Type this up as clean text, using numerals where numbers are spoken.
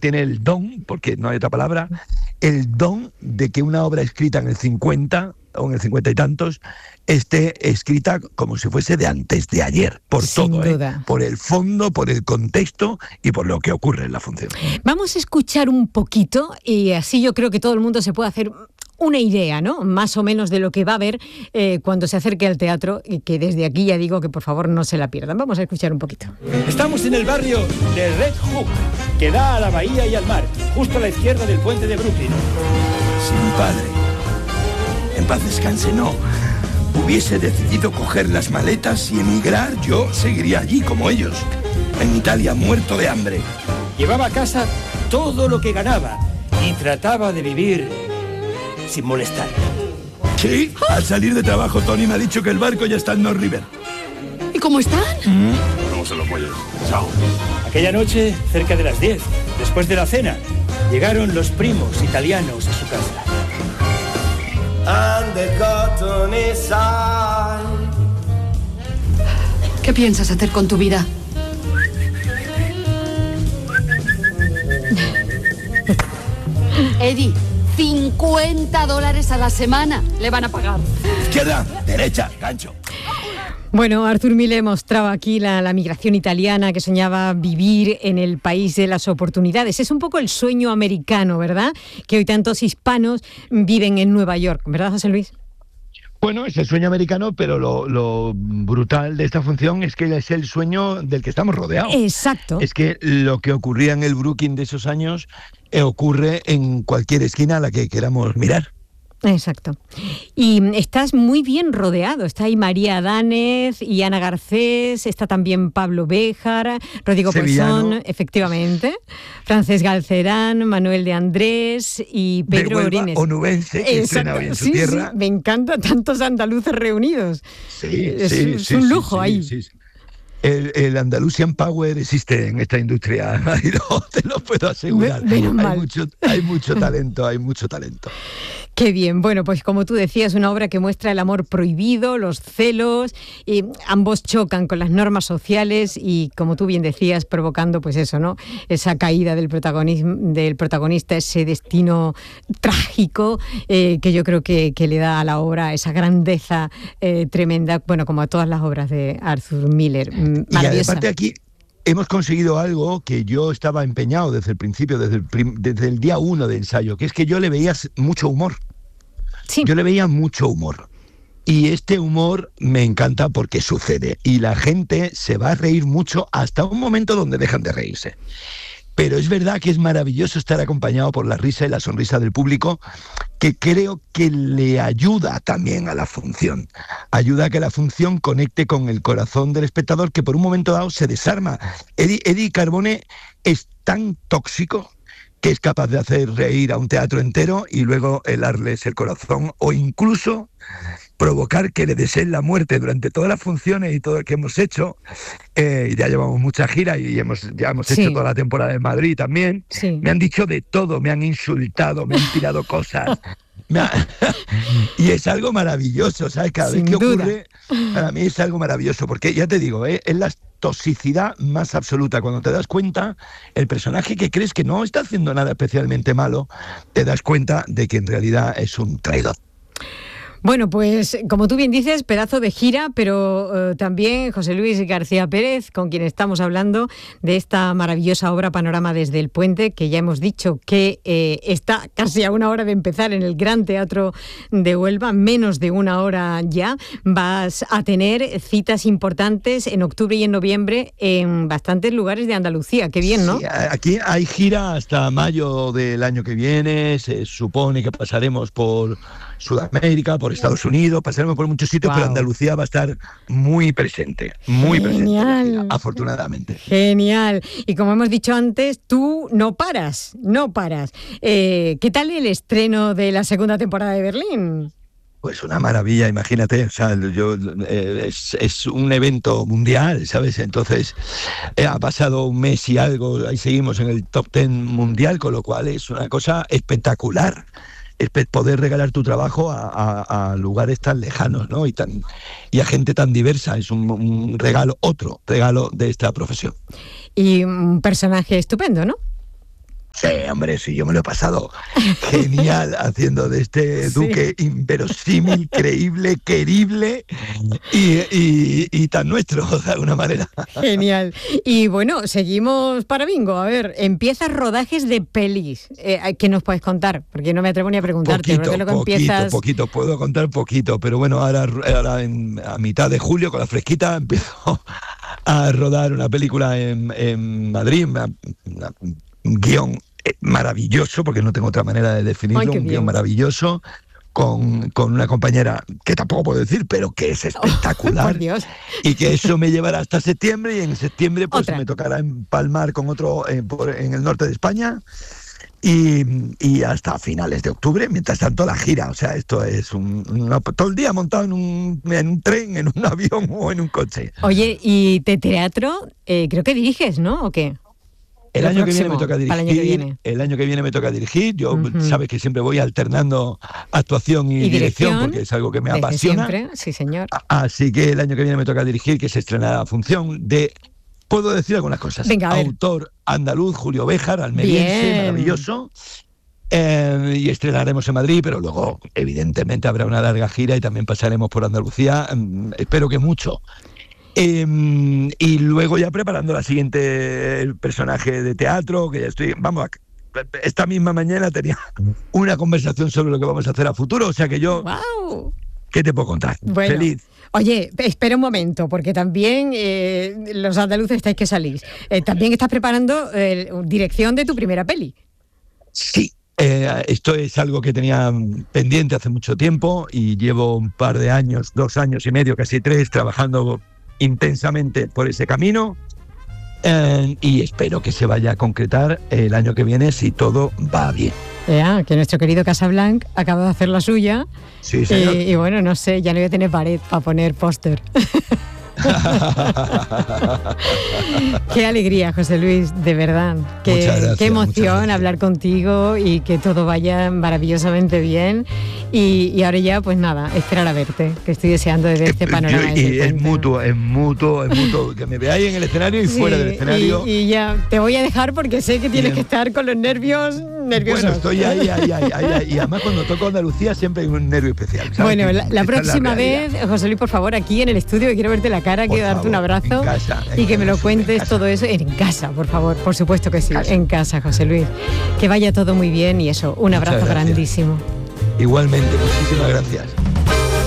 tiene el don, porque no hay otra palabra, el don de que una obra escrita en el 50 o en el 50 y tantos esté escrita como si fuese de antes de ayer, por Sin todo, duda. por el fondo, por el contexto y por lo que ocurre en la función. Vamos a escuchar un poquito y así yo creo que todo el mundo se puede hacer una idea, ¿no? Más o menos de lo que va a ver cuando se acerque al teatro, y que desde aquí ya digo que por favor no se la pierdan. Vamos a escuchar un poquito. Estamos en el barrio de Red Hook, que da a la bahía y al mar, justo a la izquierda del puente de Brooklyn. Si mi padre, en paz descanse, no hubiese decidido coger las maletas y emigrar, yo seguiría allí como ellos, en Italia, muerto de hambre. Llevaba a casa todo lo que ganaba y trataba de vivir sin molestar. Sí, al salir de trabajo Tony me ha dicho que el barco ya está en North River. ¿Y cómo están? ¿Cómo se lo pollos? Chao. Aquella noche, cerca de las 10, después de la cena, llegaron los primos italianos a su casa. ¿Qué piensas hacer con tu vida? Eddie, $50 a la semana le van a pagar. Izquierda, derecha, gancho. Bueno, Arthur Miller mostraba aquí la migración italiana que soñaba vivir en el país de las oportunidades. Es un poco el sueño americano, ¿verdad? Que hoy tantos hispanos viven en Nueva York, ¿verdad, José Luis? Bueno, es el sueño americano, pero lo brutal de esta función es que es el sueño del que estamos rodeados. Exacto. Es que lo que ocurría en el Brooklyn de esos años ocurre en cualquier esquina a la que queramos mirar. Exacto. Y estás muy bien rodeado. Está ahí María Adánez y Ana Garcés, está también Pablo Béjar, Rodrigo Poisson, efectivamente, Francesc Galcerán, Manuel de Andrés y Pedro Orines. Onubense, que estrena hoy en su tierra. Sí, me encanta tantos andaluces reunidos. Sí, es un lujo ahí. Sí. El Andalusian Power existe en esta industria, te lo puedo asegurar. Hay mucho talento, hay mucho talento. Qué bien. Bueno, pues como tú decías, una obra que muestra el amor prohibido, los celos, y ambos chocan con las normas sociales y, como tú bien decías, provocando pues eso, ¿no? Esa caída del protagonista, ese destino trágico que yo creo que le da a la obra esa grandeza tremenda, bueno, como a todas las obras de Arthur Miller. Maravillosa. Y aparte aquí hemos conseguido algo que yo estaba empeñado desde el principio, desde el día 1 de ensayo, que es que yo le veía mucho humor. Sí. Yo le veía mucho humor. Y este humor me encanta porque sucede. Y la gente se va a reír mucho hasta un momento donde dejan de reírse. Pero es verdad que es maravilloso estar acompañado por la risa y la sonrisa del público, que creo que le ayuda también a la función. Ayuda a que la función conecte con el corazón del espectador, que por un momento dado se desarma. Eddie Carbone es tan tóxico que es capaz de hacer reír a un teatro entero y luego helarles el corazón, o incluso provocar que le deseen la muerte durante todas las funciones y todo lo que hemos hecho. Ya llevamos mucha gira y ya hemos hecho toda la temporada en Madrid también. Sí. Me han dicho de todo, me han insultado, me han tirado cosas. Y es algo maravilloso, ¿sabes? Cada vez que ocurre, para mí es algo maravilloso, porque ya te digo, es la toxicidad más absoluta. Cuando te das cuenta, el personaje que crees que no está haciendo nada especialmente malo, te das cuenta de que en realidad es un traidor. Bueno, pues como tú bien dices, pedazo de gira, pero también José Luis García Pérez, con quien estamos hablando de esta maravillosa obra Panorama desde el Puente, que ya hemos dicho que está casi a una hora de empezar en el Gran Teatro de Huelva, menos de una hora ya. Vas a tener citas importantes en octubre y en noviembre en bastantes lugares de Andalucía. Qué bien, ¿no? Sí, aquí hay gira hasta mayo del año que viene. Se supone que pasaremos por Sudamérica, por Estados Unidos, pasaremos por muchos sitios, pero Andalucía va a estar muy presente, afortunadamente. Genial. Y como hemos dicho antes, tú no paras. ¿Qué tal el estreno de la segunda temporada de Berlín? Pues una maravilla, imagínate, o sea, es un evento mundial, ¿sabes? Entonces, ha pasado un mes y algo, ahí seguimos en el top 10 mundial, con lo cual es una cosa espectacular. Es poder regalar tu trabajo a lugares tan lejanos, ¿no? Y a gente tan diversa. Es un regalo, otro regalo de esta profesión. Y un personaje estupendo, ¿no? Sí, hombre, sí, yo me lo he pasado genial haciendo de este duque inverosímil, creíble, querible y tan nuestro, de alguna manera. Genial. Y bueno, seguimos para bingo. A ver, empiezas rodajes de pelis. ¿Qué nos puedes contar? Porque no me atrevo ni a preguntarte. Poquito, puedo contar poquito, pero bueno, ahora a mitad de julio, con la fresquita, empiezo a rodar una película en Madrid, un guión maravilloso, porque no tengo otra manera de definirlo, un guión maravilloso, con una compañera que tampoco puedo decir, pero que es espectacular. Por Dios. Y que eso me llevará hasta septiembre, y en septiembre pues me tocará empalmar con otro en el norte de España, y hasta finales de octubre. Mientras tanto, la gira, o sea, esto es todo el día montado en un tren, en un avión o en un coche. Oye, y de teatro, creo que diriges, ¿no? ¿O qué? El año que viene me toca dirigir. El año que viene me toca dirigir. Yo, sabes que siempre voy alternando actuación y dirección, porque es algo que me apasiona. Siempre, sí, señor. Así que el año que viene me toca dirigir, que se estrena la función de... Puedo decir algunas cosas. Venga, autor andaluz, Julio Béjar, almeriense, maravilloso. Y estrenaremos en Madrid, pero luego, evidentemente, habrá una larga gira y también pasaremos por Andalucía. Espero que mucho. Y luego ya preparando el personaje de teatro, que ya estoy, esta misma mañana tenía una conversación sobre lo que vamos a hacer a futuro, o sea que yo, ¡wow! ¿Qué te puedo contar? Bueno, feliz. Oye, espera un momento, porque también los andaluces estáis que salís. También estás preparando dirección de tu primera peli. Sí. Esto es algo que tenía pendiente hace mucho tiempo y llevo un par de años, 2 años y medio, casi 3, trabajando intensamente por ese camino, y espero que se vaya a concretar el año que viene si todo va bien. Que nuestro querido Casablanc acaba de hacer la suya. Sí, señor. Y bueno, no sé, ya no voy a tener pared para poner póster. Qué alegría, José Luis, de verdad. Qué emoción hablar contigo y que todo vaya maravillosamente bien. Y ahora ya, pues nada, esperar a verte, que estoy deseando de ver este panorama. Y es mutuo, que me veáis en el escenario y fuera del escenario. Y ya, te voy a dejar porque sé que tienes que estar con los nerviosos. Bueno, estoy ahí. Y además cuando toco Andalucía siempre hay un nervio especial, ¿sabes? Bueno, la próxima vez, José Luis, por favor, aquí en el estudio, que quiero verte la cara, quiero darte un abrazo y que me lo cuentes todo eso en casa, por favor, por supuesto que sí, en casa, José Luis. Que vaya todo muy bien y eso, un abrazo grandísimo. Igualmente, muchísimas gracias.